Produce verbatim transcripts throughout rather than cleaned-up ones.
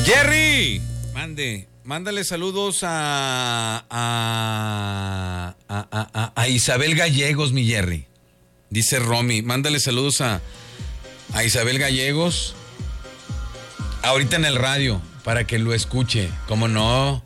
Jerry, mande, mándale saludos a a, a, a, a Isabel Gallegos, mi Jerry. Dice Romy, mándale saludos a, a Isabel Gallegos ahorita en el radio para que lo escuche. ¿Cómo no?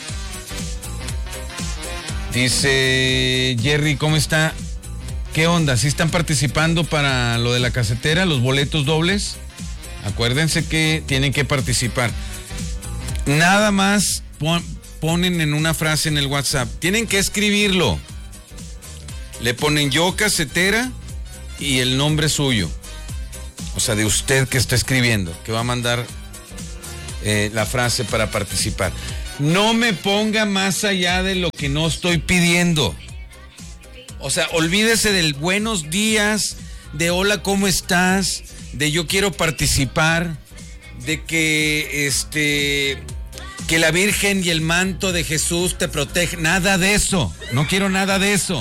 Dice Jerry, ¿cómo está? ¿Qué onda? ¿Sí están participando para lo de la casetera, los boletos dobles? Acuérdense que tienen que participar. Nada más pon, ponen en una frase en el WhatsApp. Tienen que escribirlo. Le ponen yo casetera y el nombre suyo. O sea, de usted que está escribiendo, que va a mandar eh, la frase para participar. No me ponga más allá de lo que no estoy pidiendo. O sea, olvídese del buenos días, de hola, ¿cómo estás? De yo quiero participar, de que este que la Virgen y el manto de Jesús te protegen. Nada de eso. No quiero nada de eso.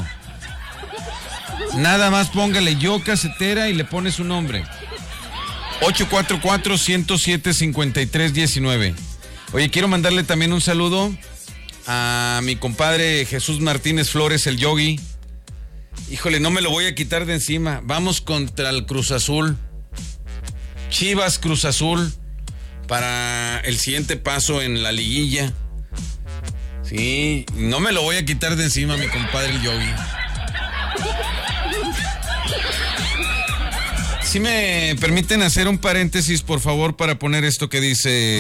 Nada más póngale yo casetera y le pone su nombre. ocho cuatro cuatro, uno cero siete, cinco tres uno nueve. Oye, quiero mandarle también un saludo a mi compadre Jesús Martínez Flores, el Yogi. Híjole, no me lo voy a quitar de encima. Vamos contra el Cruz Azul. Chivas Cruz Azul para el siguiente paso en la liguilla. Sí, no me lo voy a quitar de encima, mi compadre el Yogi. Si me permiten hacer un paréntesis, por favor, para poner esto que dice...